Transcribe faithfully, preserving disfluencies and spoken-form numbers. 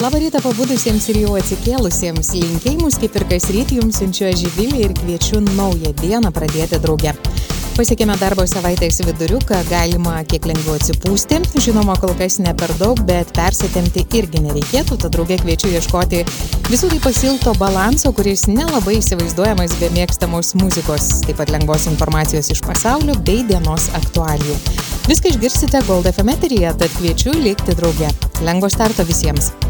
Labą rytą pabudusiems ir jau atsikėlusiems. Linkėjimus kaip ir kas ryt jums siunčiu Živilė ir kviečiu naują dieną pradėti drauge. Pasiekėme darbo savaitės viduriuką, galima kiek lengviau atsipūsti. Žinoma, kol kas ne per daug, bet persitempti irgi nereikėtų, tad drauge kviečiu ieškoti visų taip pasilto balanso, kuris nelabai įsivaizduojamas be mėgstamos muzikos, taip pat lengvos informacijos iš pasaulio bei dienos aktualijų. Viską išgirsite Gold F M eteryje, tad kviečiu likti drauge. Lengvo starto visiems.